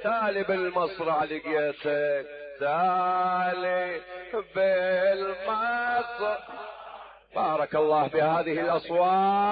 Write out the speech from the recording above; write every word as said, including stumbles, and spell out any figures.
تالي بالمصرع لقيتك، تالي بالمصرع. بارك الله بهذه الأصوات.